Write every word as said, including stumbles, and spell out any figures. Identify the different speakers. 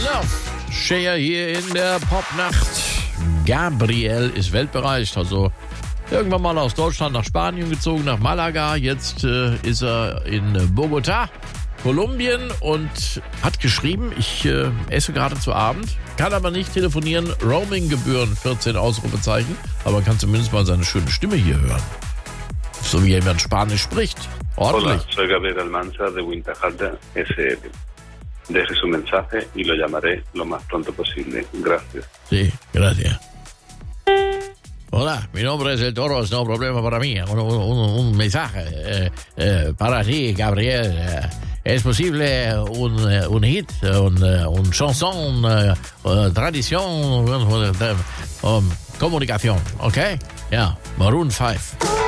Speaker 1: Love. Cher hier in der Popnacht. Gabriel ist weltbereist, also irgendwann mal aus Deutschland nach Spanien gezogen, nach Malaga. Jetzt äh, ist er in Bogotá, Kolumbien, und hat geschrieben, ich äh, esse gerade zu Abend, kann aber nicht telefonieren, Roaming-Gebühren, vierzehn Ausrufezeichen, aber kann zumindest mal seine schöne Stimme hier hören. So wie jemand Spanisch spricht. Ordentlich.
Speaker 2: Hola, soy Gabriel Almanza de Winterhalter S L. Deje su mensaje y lo llamaré lo más pronto posible. Gracias.
Speaker 1: Sí, gracias. Hola, mi nombre es El Toro, es no problema para mí. Un, un, un mensaje eh, eh, para ti, Gabriel. Eh, ¿Es posible un, un hit, un, un chanson, uh, tradición, uh, um, comunicación, ok? Ja, yeah. Maroon five.